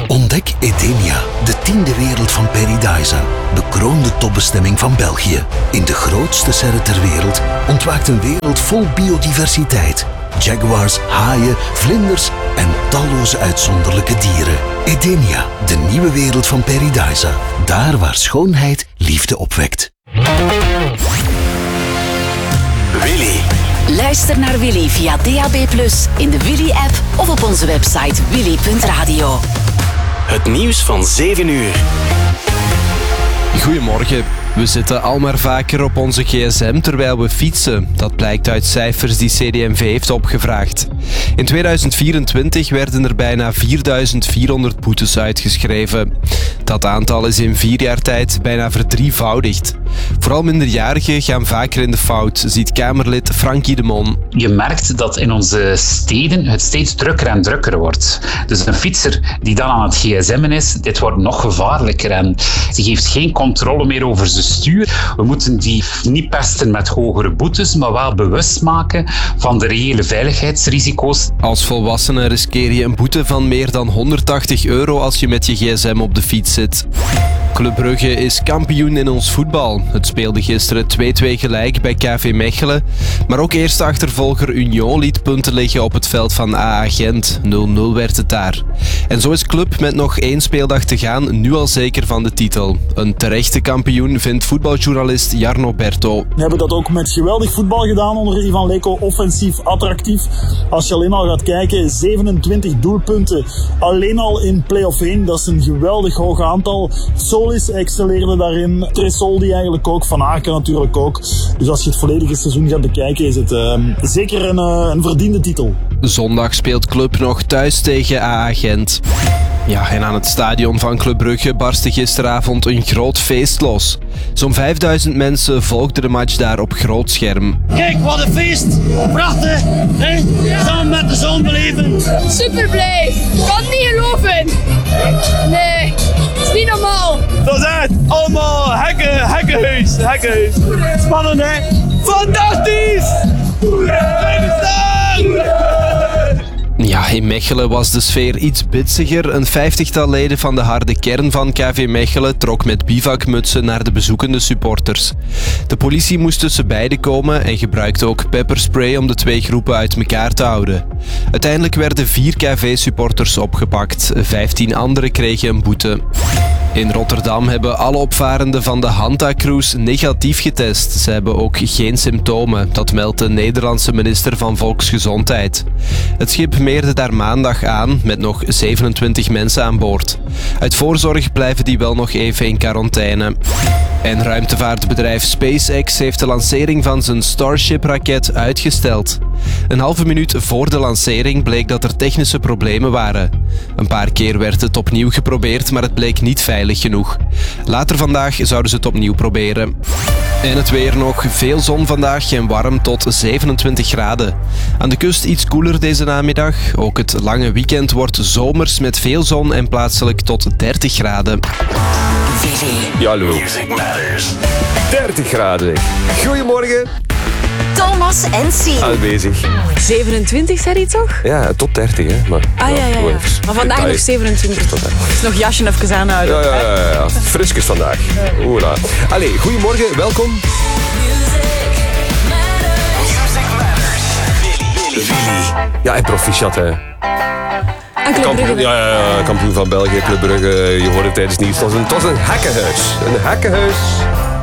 Ontdek Edenia, de 10e wereld van Paradisa, bekroonde topbestemming van België. In de grootste serre ter wereld ontwaakt een wereld vol biodiversiteit. Jaguars, haaien, vlinders en talloze uitzonderlijke dieren. Edenia, de nieuwe wereld van Paradisa. Daar waar schoonheid liefde opwekt. Willy. Luister naar Willy via DAB+, in de Willy-app of op onze website willy.radio. Het nieuws van 7 uur. Goedemorgen. We zitten al maar vaker op onze gsm terwijl we fietsen. Dat blijkt uit cijfers die CD&V heeft opgevraagd. In 2024 werden er bijna 4.400 boetes uitgeschreven. Dat aantal is in 4 jaar tijd bijna verdrievoudigd. Vooral minderjarigen gaan vaker in de fout, ziet Kamerlid Frankie de Mon. Je merkt dat in onze steden het steeds drukker en drukker wordt. Dus een fietser die dan aan het gsm'en is, dit wordt nog gevaarlijker en die heeft geen controle meer over zijn stuur. We moeten die niet pesten met hogere boetes, maar wel bewust maken van de reële veiligheidsrisico's. Als volwassene riskeer je een boete van meer dan €180 als je met je gsm op de fiets zit. Club Brugge is kampioen in ons voetbal. Het speelde gisteren 2-2 gelijk bij KV Mechelen. Maar ook eerste achtervolger Union liet punten liggen op het veld van AA Gent. 0-0 werd het daar. En zo is Club met nog 1 speeldag te gaan nu al zeker van de titel. Een terechte kampioen vindt voetbaljournalist Jarno Berto. We hebben dat ook met geweldig voetbal gedaan onder Ivan Leko. Offensief, attractief. Als je alleen al gaat kijken, 27 doelpunten. Alleen al in play-off 1. Dat is een geweldig hoog aantal. Solis excelleerde daarin. Tresoldi eigenlijk ook. Van Aken natuurlijk ook. Dus als je het volledige seizoen gaat bekijken, is het zeker een verdiende titel. Zondag speelt Club nog thuis tegen AA Gent. Ja, en aan het stadion van Club Brugge barstte gisteravond een groot feest los. Zo'n 5000 mensen volgden de match daar op groot scherm. Kijk, wat een feest! Prachtig! Hè? Samen met de zon beleven. Super blij! Ik kan het niet geloven! Nee, het is niet normaal! Dat is echt allemaal hekkenhuis. Spannend, hè? Fantastisch! Fijne dag! Ja, in Mechelen was de sfeer iets bitsiger. Een 50-tal leden van de harde kern van KV Mechelen trok met bivakmutsen naar de bezoekende supporters. De politie moest tussen beiden komen en gebruikte ook pepperspray om de 2 groepen uit elkaar te houden. Uiteindelijk werden 4 KV-supporters opgepakt. 15 anderen kregen een boete. In Rotterdam hebben alle opvarenden van de Hanta-cruise negatief getest. Ze hebben ook geen symptomen. Dat meldt de Nederlandse minister van Volksgezondheid. Het schip meerde daar maandag aan met nog 27 mensen aan boord. Uit voorzorg blijven die wel nog even in quarantaine. En ruimtevaartbedrijf SpaceX heeft de lancering van zijn Starship-raket uitgesteld. Een halve minuut voor de lancering bleek dat er technische problemen waren. Een paar keer werd het opnieuw geprobeerd, maar het bleek niet veilig genoeg. Later vandaag zouden ze het opnieuw proberen. En het weer nog. Veel zon vandaag en warm tot 27 graden. Aan de kust iets koeler deze namiddag. Ook het lange weekend wordt zomers met veel zon en plaatselijk tot 30 graden. Ja, hallo. 30 graden. Goedemorgen. Thomas en Siep. Aanwezig. 27 zei hij toch? Ja, tot 30 hè. Maar, ja. Maar vandaag nog 27. Dus nog jasje even aanhouden. Ja. Frisjes vandaag. Oela. Allee, goedemorgen, welkom. Ja, en proficiat hè. Kampioen van België, Club Brugge. Je hoorde het tijdens het nieuws. Het was een hekkenhuis. Een hekkenhuis.